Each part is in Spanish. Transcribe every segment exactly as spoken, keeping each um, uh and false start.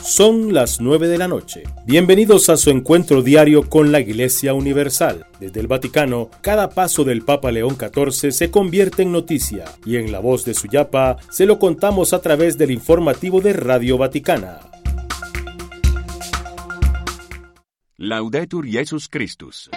Son las nueve de la noche. Bienvenidos a su encuentro diario con la Iglesia Universal. Desde el Vaticano, cada paso del Papa León catorce se convierte en noticia y en la voz de Suyapa se lo contamos a través del informativo de Radio Vaticana. Laudetur Jesus Christus.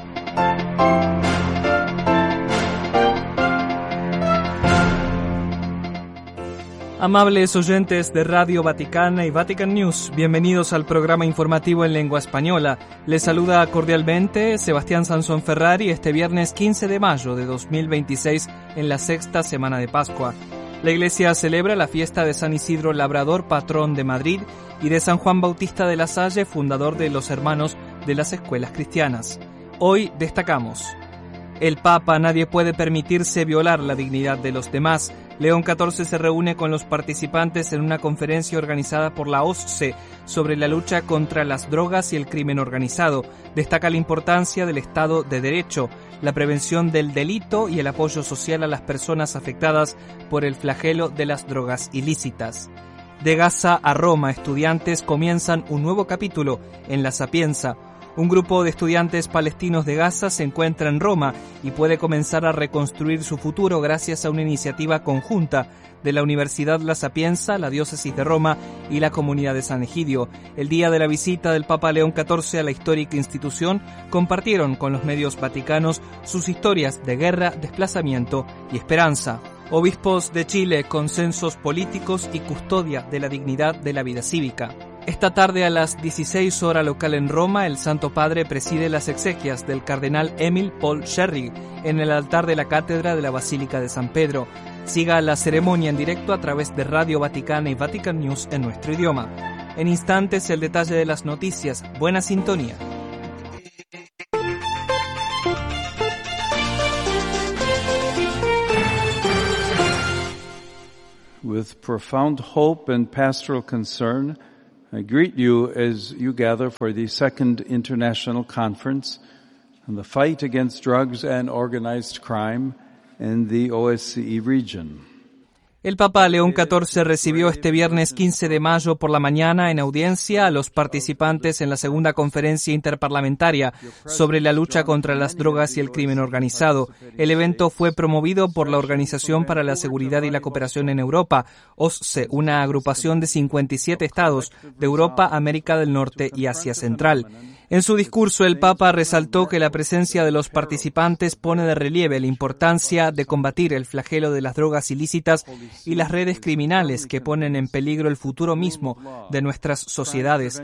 Amables oyentes de Radio Vaticana y Vatican News, bienvenidos al programa informativo en lengua española. Les saluda cordialmente Sebastián Sansón Ferrari este viernes quince de mayo de dos mil veintiséis en la sexta semana de Pascua. La Iglesia celebra la fiesta de San Isidro Labrador, patrón de Madrid, y de San Juan Bautista de la Salle, fundador de los Hermanos de las Escuelas Cristianas. Hoy destacamos: el Papa: nadie puede permitirse violar la dignidad de los demás. León catorce se reúne con los participantes en una conferencia organizada por la O S C E sobre la lucha contra las drogas y el crimen organizado. Destaca la importancia del Estado de Derecho, la prevención del delito y el apoyo social a las personas afectadas por el flagelo de las drogas ilícitas. De Gaza a Roma, estudiantes comienzan un nuevo capítulo en La Sapienza. Un grupo de estudiantes palestinos de Gaza se encuentra en Roma y puede comenzar a reconstruir su futuro gracias a una iniciativa conjunta de la Universidad La Sapienza, la Diócesis de Roma y la Comunidad de San Egidio. El día de la visita del Papa León catorce a la histórica institución, compartieron con los medios vaticanos sus historias de guerra, desplazamiento y esperanza. Obispos de Chile: consensos políticos y custodia de la dignidad de la vida cívica. Esta tarde a las dieciséis horas local en Roma, el Santo Padre preside las exequias del cardenal Emil Paul Scherrig en el altar de la cátedra de la Basílica de San Pedro. Siga la ceremonia en directo a través de Radio Vaticana y Vatican News en nuestro idioma. En instantes, el detalle de las noticias. Buena sintonía. With profound hope and pastoral concern, I greet you as you gather for the second International Conference on the fight against drugs and organized crime in the O S C E region. El Papa León catorce recibió este viernes quince de mayo por la mañana en audiencia a los participantes en la segunda conferencia interparlamentaria sobre la lucha contra las drogas y el crimen organizado. El evento fue promovido por la Organización para la Seguridad y la Cooperación en Europa, O S C E, una agrupación de cincuenta y siete estados de Europa, América del Norte y Asia Central. En su discurso, el Papa resaltó que la presencia de los participantes pone de relieve la importancia de combatir el flagelo de las drogas ilícitas y las redes criminales que ponen en peligro el futuro mismo de nuestras sociedades.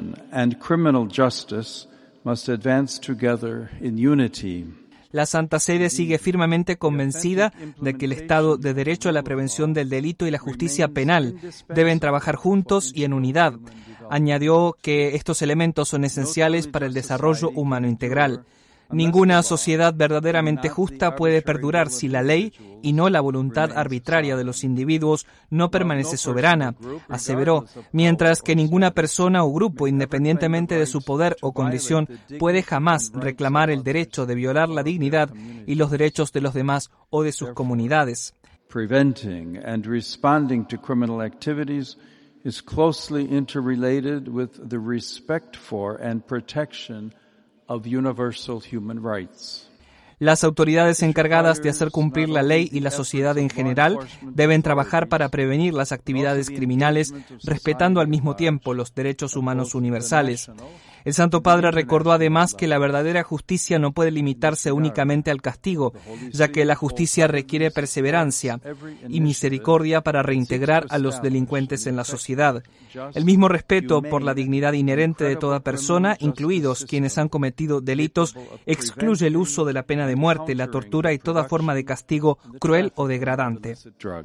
La Santa Sede sigue firmemente convencida de que el Estado de Derecho, la prevención del delito y la justicia penal deben trabajar juntos y en unidad. Añadió que estos elementos son esenciales para el desarrollo humano integral. Ninguna sociedad verdaderamente justa puede perdurar si la ley, y no la voluntad arbitraria de los individuos, no permanece soberana, aseveró, mientras que ninguna persona o grupo, independientemente de su poder o condición, puede jamás reclamar el derecho de violar la dignidad y los derechos de los demás o de sus comunidades. Preventing and responding to criminal activities is closely interrelated with the respect for and protection of universal human rights. Las autoridades encargadas de hacer cumplir la ley y la sociedad en general deben trabajar para prevenir las actividades criminales, respetando al mismo tiempo los derechos humanos universales. El Santo Padre recordó además que la verdadera justicia no puede limitarse únicamente al castigo, ya que la justicia requiere perseverancia y misericordia para reintegrar a los delincuentes en la sociedad. El mismo respeto por la dignidad inherente de toda persona, incluidos quienes han cometido delitos, excluye el uso de la pena de muerte, la tortura y toda forma de castigo cruel o degradante.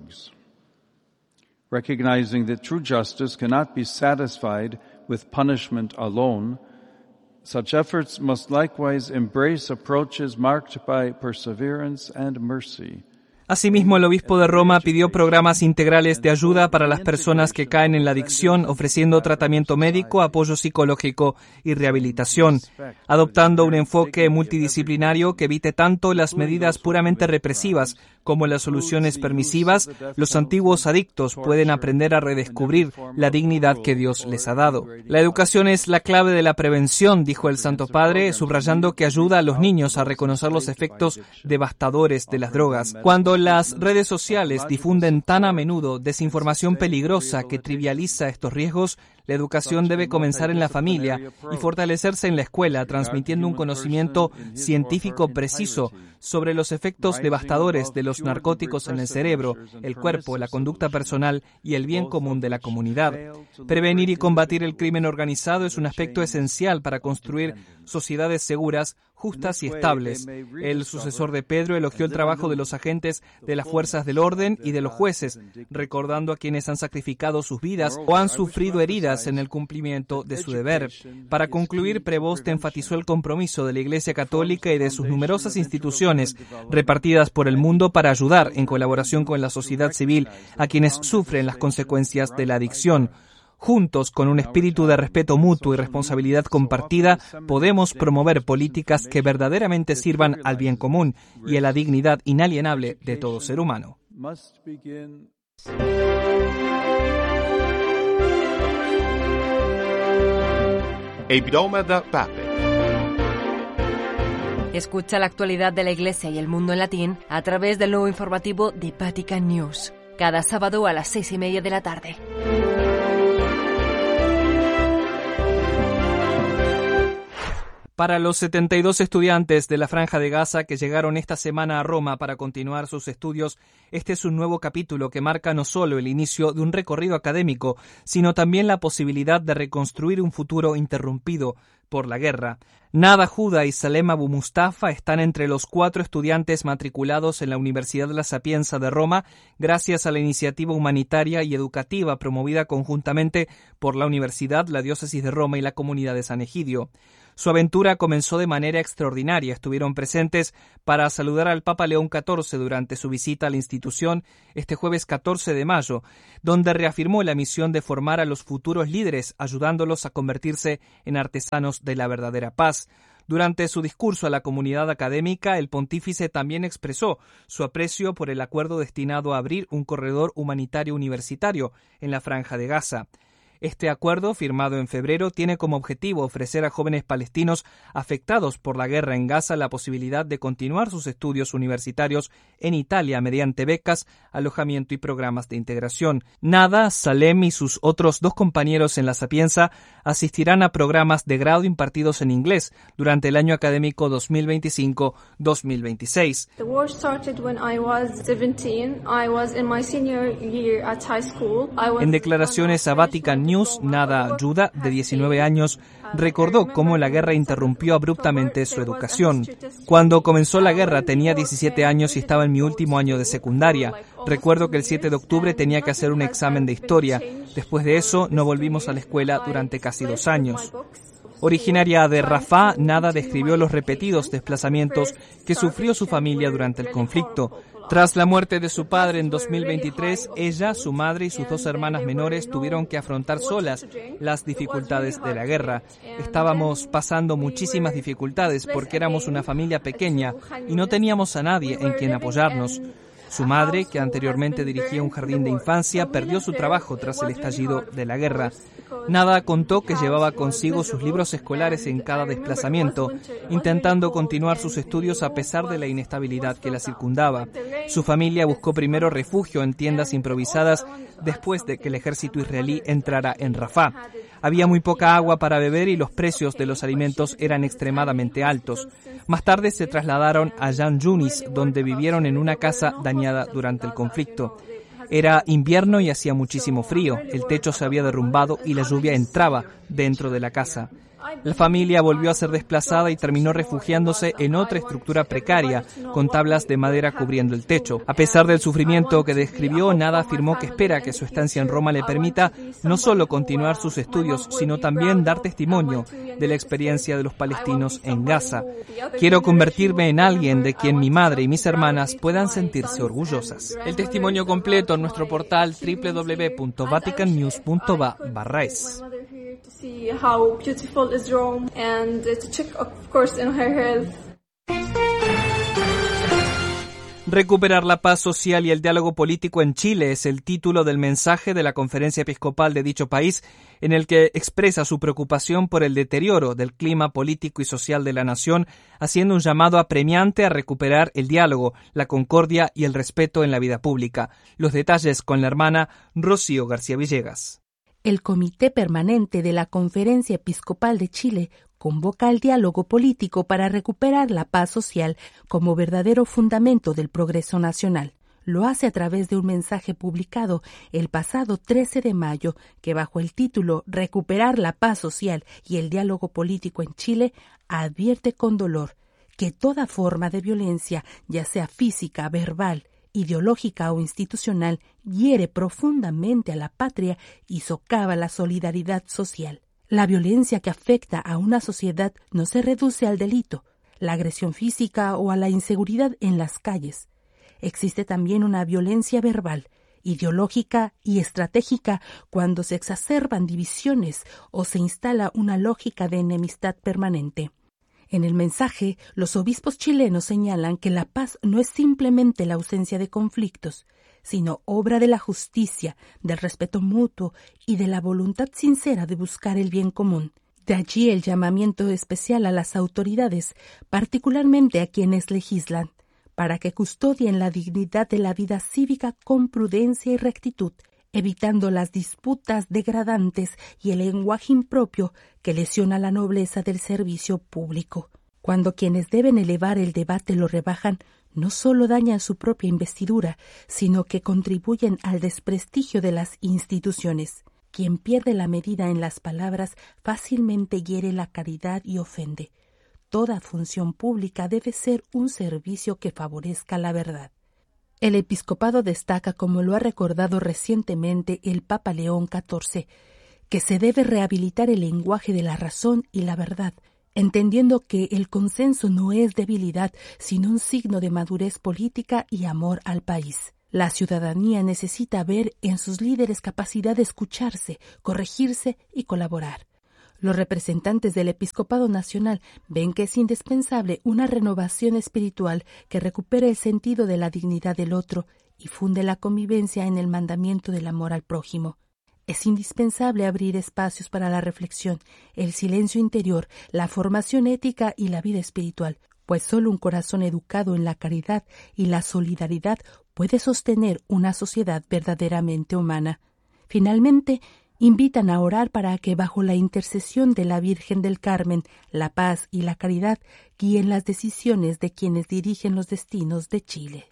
Recognizing that true justice cannot be satisfied with punishment alone, such efforts must likewise embrace approaches marked by perseverance and mercy. Asimismo, el obispo de Roma pidió programas integrales de ayuda para las personas que caen en la adicción, ofreciendo tratamiento médico, apoyo psicológico y rehabilitación, adoptando un enfoque multidisciplinario que evite tanto las medidas puramente represivas Como las soluciones permisivas, los antiguos adictos pueden aprender a redescubrir la dignidad que Dios les ha dado. La educación es la clave de la prevención, dijo el Santo Padre, subrayando que ayuda a los niños a reconocer los efectos devastadores de las drogas. Cuando las redes sociales difunden tan a menudo desinformación peligrosa que trivializa estos riesgos, la educación debe comenzar en la familia y fortalecerse en la escuela, transmitiendo un conocimiento científico preciso sobre los efectos devastadores de los narcóticos en el cerebro, el cuerpo, la conducta personal y el bien común de la comunidad. Prevenir y combatir el crimen organizado es un aspecto esencial para construir sociedades seguras, justas y estables. El sucesor de Pedro elogió el trabajo de los agentes de las fuerzas del orden y de los jueces, recordando a quienes han sacrificado sus vidas o han sufrido heridas en el cumplimiento de su deber. Para concluir, Prevost enfatizó el compromiso de la Iglesia Católica y de sus numerosas instituciones repartidas por el mundo para ayudar, en colaboración con la sociedad civil, a quienes sufren las consecuencias de la adicción. Juntos, con un espíritu de respeto mutuo y responsabilidad compartida, podemos promover políticas que verdaderamente sirvan al bien común y a la dignidad inalienable de todo ser humano. Escucha la actualidad de la Iglesia y el mundo en latín a través del nuevo informativo de Vatican News, cada sábado a las seis y media de la tarde. Para los setenta y dos estudiantes de la Franja de Gaza que llegaron esta semana a Roma para continuar sus estudios, este es un nuevo capítulo que marca no solo el inicio de un recorrido académico, sino también la posibilidad de reconstruir un futuro interrumpido por la guerra. Nada Juda y Salem Abu Mustafa están entre los cuatro estudiantes matriculados en la Universidad de La Sapienza de Roma, gracias a la iniciativa humanitaria y educativa promovida conjuntamente por la Universidad, la Diócesis de Roma y la Comunidad de San Egidio. Su aventura comenzó de manera extraordinaria. Estuvieron presentes para saludar al Papa León catorce durante su visita a la institución este jueves catorce de mayo, donde reafirmó la misión de formar a los futuros líderes, ayudándolos a convertirse en artesanos de la verdadera paz. Durante su discurso a la comunidad académica, el pontífice también expresó su aprecio por el acuerdo destinado a abrir un corredor humanitario universitario en la Franja de Gaza. Este acuerdo, firmado en febrero, tiene como objetivo ofrecer a jóvenes palestinos afectados por la guerra en Gaza la posibilidad de continuar sus estudios universitarios en Italia mediante becas, alojamiento y programas de integración. Nada, Salem y sus otros dos compañeros en La Sapienza asistirán a programas de grado impartidos en inglés durante el año académico dos mil veinticinco dos mil veintiséis. The war started when I was seventeen. I was in my senior year at high school. I was En declaraciones a Vatican News, Nada Juda, de diecinueve años, recordó cómo la guerra interrumpió abruptamente su educación. Cuando comenzó la guerra tenía diecisiete años y estaba en mi último año de secundaria. Recuerdo que el siete de octubre tenía que hacer un examen de historia. Después de eso, no volvimos a la escuela durante casi dos años. Originaria de Rafah, Nada describió los repetidos desplazamientos que sufrió su familia durante el conflicto. Tras la muerte de su padre en dos mil veintitrés, ella, su madre y sus dos hermanas menores tuvieron que afrontar solas las dificultades de la guerra. Estábamos pasando muchísimas dificultades porque éramos una familia pequeña y no teníamos a nadie en quien apoyarnos. Su madre, que anteriormente dirigía un jardín de infancia, perdió su trabajo tras el estallido de la guerra. Nada contó que llevaba consigo sus libros escolares en cada desplazamiento, intentando continuar sus estudios a pesar de la inestabilidad que la circundaba. Su familia buscó primero refugio en tiendas improvisadas después de que el ejército israelí entrara en Rafah. Había muy poca agua para beber y los precios de los alimentos eran extremadamente altos. Más tarde se trasladaron a Jan Yunis, donde vivieron en una casa dañada durante el conflicto. Era invierno y hacía muchísimo frío, el techo se había derrumbado y la lluvia entraba dentro de la casa. La familia volvió a ser desplazada y terminó refugiándose en otra estructura precaria, con tablas de madera cubriendo el techo. A pesar del sufrimiento que describió, Nada afirmó que espera que su estancia en Roma le permita no solo continuar sus estudios, sino también dar testimonio de la experiencia de los palestinos en Gaza. Quiero convertirme en alguien de quien mi madre y mis hermanas puedan sentirse orgullosas. El testimonio completo en nuestro portal doble u doble u doble u punto vatican news punto va barra es. see how beautiful is Rome and to check, of course, in her health. Recuperar la paz social y el diálogo político en Chile es el título del mensaje de la Conferencia Episcopal de dicho país, en el que expresa su preocupación por el deterioro del clima político y social de la nación, haciendo un llamado apremiante a recuperar el diálogo, la concordia y el respeto en la vida pública. Los detalles con la hermana Rocío García Villegas. El Comité Permanente de la Conferencia Episcopal de Chile convoca al diálogo político para recuperar la paz social como verdadero fundamento del progreso nacional. Lo hace a través de un mensaje publicado el pasado trece de mayo que, bajo el título Recuperar la paz social y el diálogo político en Chile, advierte con dolor que toda forma de violencia, ya sea física, verbal, ideológica o institucional, hiere profundamente a la patria y socava la solidaridad social. La violencia que afecta a una sociedad no se reduce al delito, la agresión física o a la inseguridad en las calles. Existe también una violencia verbal, ideológica y estratégica cuando se exacerban divisiones o se instala una lógica de enemistad permanente. En el mensaje, los obispos chilenos señalan que la paz no es simplemente la ausencia de conflictos, sino obra de la justicia, del respeto mutuo y de la voluntad sincera de buscar el bien común. De allí el llamamiento especial a las autoridades, particularmente a quienes legislan, para que custodien la dignidad de la vida cívica con prudencia y rectitud, evitando las disputas degradantes y el lenguaje impropio que lesiona la nobleza del servicio público. Cuando quienes deben elevar el debate lo rebajan, no solo dañan su propia investidura, sino que contribuyen al desprestigio de las instituciones. Quien pierde la medida en las palabras fácilmente hiere la caridad y ofende. Toda función pública debe ser un servicio que favorezca la verdad. El episcopado destaca, como lo ha recordado recientemente el Papa León catorce, que se debe rehabilitar el lenguaje de la razón y la verdad, entendiendo que el consenso no es debilidad, sino un signo de madurez política y amor al país. La ciudadanía necesita ver en sus líderes capacidad de escucharse, corregirse y colaborar. Los representantes del Episcopado Nacional ven que es indispensable una renovación espiritual que recupere el sentido de la dignidad del otro y funde la convivencia en el mandamiento del amor al prójimo. Es indispensable abrir espacios para la reflexión, el silencio interior, la formación ética y la vida espiritual, pues solo un corazón educado en la caridad y la solidaridad puede sostener una sociedad verdaderamente humana. Finalmente, invitan a orar para que, bajo la intercesión de la Virgen del Carmen, la paz y la caridad guíen las decisiones de quienes dirigen los destinos de Chile.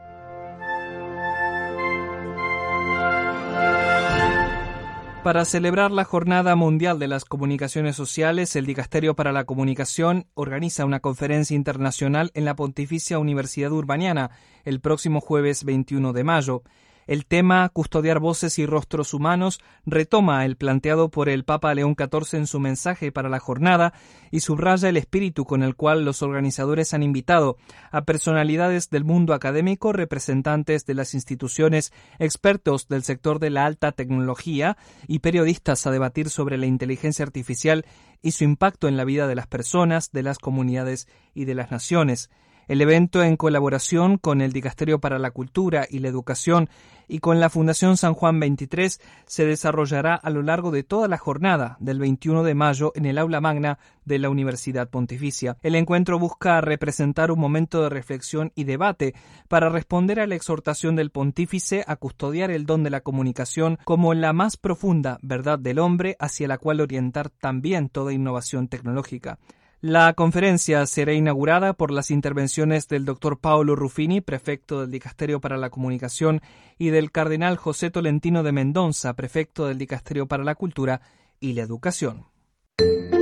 Para celebrar la Jornada Mundial de las Comunicaciones Sociales, el Dicasterio para la Comunicación organiza una conferencia internacional en la Pontificia Universidad Urbaniana el próximo jueves veintiuno de mayo. El tema, custodiar voces y rostros humanos, retoma el planteado por el Papa León catorce en su mensaje para la jornada y subraya el espíritu con el cual los organizadores han invitado a personalidades del mundo académico, representantes de las instituciones, expertos del sector de la alta tecnología y periodistas a debatir sobre la inteligencia artificial y su impacto en la vida de las personas, de las comunidades y de las naciones. El evento, en colaboración con el Dicasterio para la Cultura y la Educación y con la Fundación San Juan veintitrés, se desarrollará a lo largo de toda la jornada del veintiuno de mayo en el aula magna de la Universidad Pontificia. El encuentro busca representar un momento de reflexión y debate para responder a la exhortación del pontífice a custodiar el don de la comunicación como la más profunda verdad del hombre, hacia la cual orientar también toda innovación tecnológica. La conferencia será inaugurada por las intervenciones del doctor Paolo Ruffini, prefecto del Dicasterio para la Comunicación, y del cardenal José Tolentino de Mendoza, prefecto del Dicasterio para la Cultura y la Educación.